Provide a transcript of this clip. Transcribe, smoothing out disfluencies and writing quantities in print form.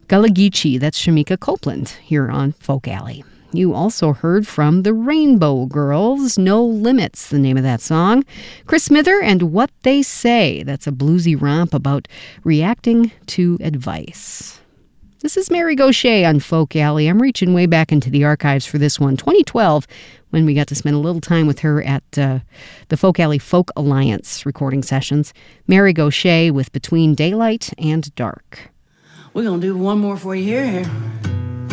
Gullah Geechee, that's Shamika Copeland here on Folk Alley. You also heard from the Rainbow Girls, No Limits, the name of that song. Chris Smither and What They Say, that's a bluesy romp about reacting to advice. This is Mary Gauthier on Folk Alley. I'm reaching way back into the archives for this one, 2012, when we got to spend a little time with her at the Folk Alley Folk Alliance recording sessions. Mary Gauthier with Between Daylight and Dark. We're going to do one more for you here.